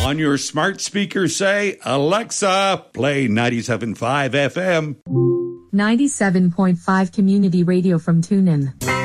On your smart speaker, say, Alexa, play 97.5 FM. 97.5 Community Radio from TuneIn.